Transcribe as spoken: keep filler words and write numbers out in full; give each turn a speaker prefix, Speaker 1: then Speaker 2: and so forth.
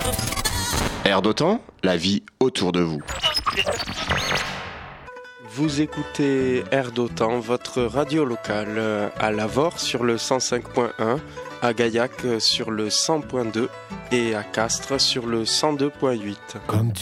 Speaker 1: Air d'Otan, la vie autour de vous.
Speaker 2: Vous écoutez Air d'Otan, votre radio locale à Lavore sur le cent cinq point un, à Gaillac sur le cent point deux et à Castres sur le cent deux point huit. Comme